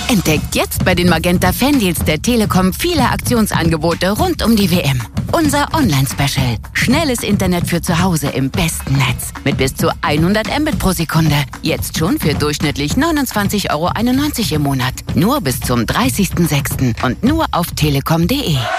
Entdeckt jetzt bei den Magenta Fandeals der Telekom viele Aktionsangebote rund um die WM. Unser Online-Special. Schnelles Internet für zu Hause im besten Netz. Mit bis zu 100 Mbit pro Sekunde. Jetzt schon für durchschnittlich 29,91 € im Monat. Nur bis zum 30.06. und nur auf telekom.de.